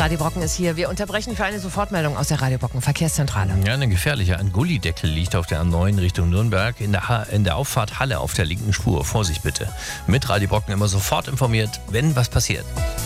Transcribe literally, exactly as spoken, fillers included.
Radio Brocken ist hier. Wir unterbrechen für eine Sofortmeldung aus der Radio Brocken Verkehrszentrale. Ja, eine gefährliche. Ein Gullideckel liegt auf der A neun Richtung Nürnberg in der, ha- in der Auffahrt Halle auf der linken Spur. Vorsicht bitte. Mit Radio Brocken immer sofort informiert, wenn was passiert.